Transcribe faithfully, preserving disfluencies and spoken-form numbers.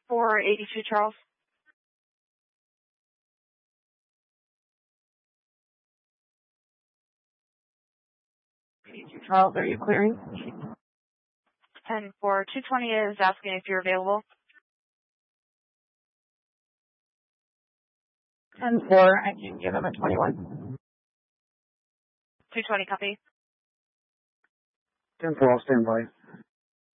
four eighty-two Charles. eighty-two Charles, are you clearing? ten four two twenty is asking if you're available. ten four, I can give him a twenty-one. two twenty copy. ten four, I'll stand by.